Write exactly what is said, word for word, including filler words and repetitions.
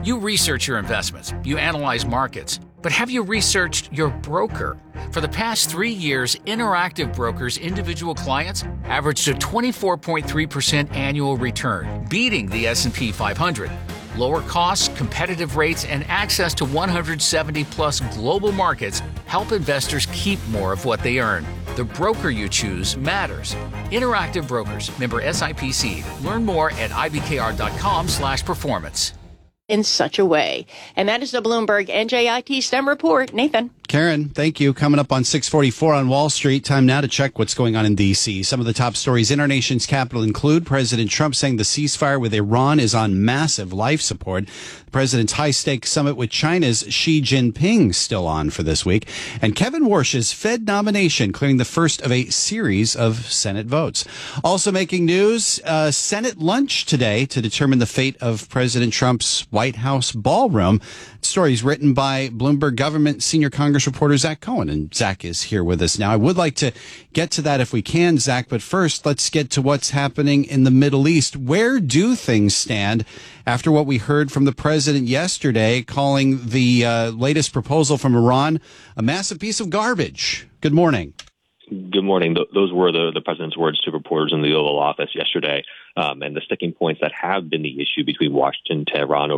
You research your investments, you analyze markets, but have you researched your broker? For the past three years, Interactive Brokers' individual clients averaged a twenty-four point three percent annual return, beating the S and P five hundred. Lower costs, competitive rates, and access to one hundred seventy plus global markets help investors keep more of what they earn. The broker you choose matters. Interactive Brokers, member S I P C. Learn more at I B K R dot com slash performance. In such a way. And that is the Bloomberg N J I T STEM report. Nathan. Karen, thank you. Coming up on six forty-four on Wall Street. Time now to check what's going on in D C. Some of the top stories in our nation's capital include President Trump saying the ceasefire with Iran is on massive life support. The president's high-stakes summit with China's Xi Jinping still on for this week. And Kevin Warsh's Fed nomination clearing the first of a series of Senate votes. Also making news, uh, Senate lunch today to determine the fate of President Trump's White House ballroom. Stories written by Bloomberg government senior Congress reporter Zach Cohen, and Zach is here with us now. I would like to get to that if we can, Zach, but first let's get to what's happening in the Middle East. Where do things stand after what we heard from the president yesterday, calling the uh, latest proposal from Iran a massive piece of garbage? Good morning. Good morning. Th- those were the, the president's words to reporters in the Oval Office yesterday, um, and the sticking points that have been the issue between Washington and Tehran over